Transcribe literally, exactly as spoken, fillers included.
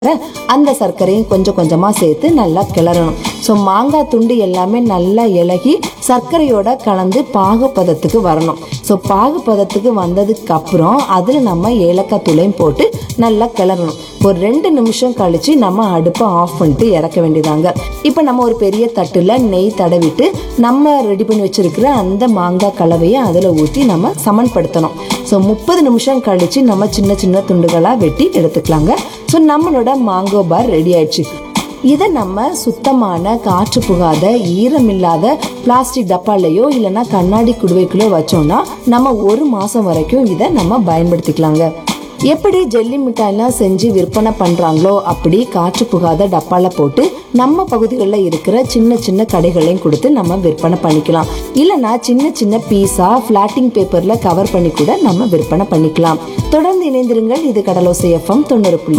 அந்த சர்க்கரையும் கொஞ்சம் கொஞ்சமா சேர்த்து நல்லா கிளறணும். ஸோ மாங்காய் துண்டு எல்லாமே நல்லா இலகி சர்க்கரையோட கலந்து பாகுபதத்துக்கு வரணும். ஸோ பாகுபதத்துக்கு வந்ததுக்கு அப்புறம் அதில் நம்ம ஏலக்காய் தூளையும் போட்டு நல்லா கிளறணும். ஒரு ரெண்டு நிமிஷம் கழிச்சு நம்ம அடுப்பை ஆஃப் பண்ணிட்டு இறக்க வேண்டியதாங்க. இப்போ நம்ம ஒரு பெரிய தட்டுல நெய் தடவிட்டு நம்ம ரெடி பண்ணி வச்சிருக்கிற அந்த மாங்காய் கலவையை அதில் ஊற்றி நம்ம சமன்படுத்தணும். ஸோ முப்பது நிமிஷம் கழிச்சு நம்ம சின்ன சின்ன துண்டுகளாக வெட்டி எடுத்துக்கலாங்க. ஸோ நம்மளோட மாங்கோ பார் ரெடி ஆயிடுச்சு. இதை நம்ம சுத்தமான காற்று புகாத ஈரமில்லாத பிளாஸ்டிக் டப்பாலையோ இல்லைன்னா கண்ணாடி குடுவைக்குள்ளோ வச்சோம்னா நம்ம ஒரு மாசம் வரைக்கும் இதை நம்ம பயன்படுத்திக்கலாங்க. எப்படி ஜெல்லி மிட்டாய்லாம் செஞ்சு விற்பனை பண்றாங்களோ அப்படி காற்று புகாத டப்பால போட்டு நம்ம பகுதிகளில் இருக்கிற சின்ன சின்ன கடைகளையும் கொடுத்து நம்ம விற்பனை பண்ணிக்கலாம். இல்லைன்னா சின்ன சின்ன பீஸா பிளாட்டிங் பேப்பர்ல கவர் பண்ணி கூட நம்ம விற்பனை பண்ணிக்கலாம். தொடர்ந்து இணைந்திருங்கள். இது கடலோசை எஃப்எம் தொண்ணூறு புள்ளி